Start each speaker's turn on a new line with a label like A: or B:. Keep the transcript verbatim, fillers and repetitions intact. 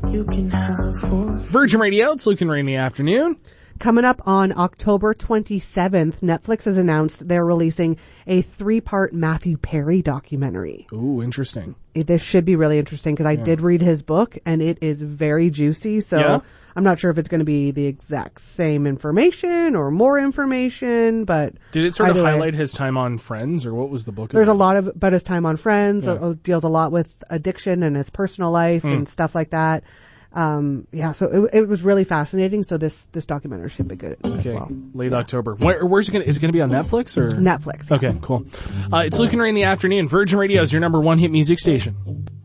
A: you can have for
B: Virgin Radio, it's Luke and Ray in the afternoon.
C: Coming up on October twenty-seventh, Netflix has announced they're releasing a three-part Matthew Perry documentary.
B: Ooh, interesting.
C: It, this should be really interesting because I
B: Yeah.
C: did read his book and it is very juicy. So
B: Yeah.
C: I'm not sure if it's going to be the exact same information or more information, but
B: Did it sort of
C: either way.
B: highlight his time on Friends, or what was the book
C: There's a
B: about?
C: lot of about his time on Friends.
B: Yeah.
C: Uh, deals a lot with addiction and his personal life
B: Mm.
C: and stuff like that. Um, yeah, so it, it was really fascinating. So this this documentary should be good as
B: Okay,
C: well.
B: late October. Where, where's it going? Is it going to be on Netflix or
C: Netflix.
B: Okay, cool. Uh, it's Luke and Ray in the afternoon. Virgin Radio is your number one hit music station.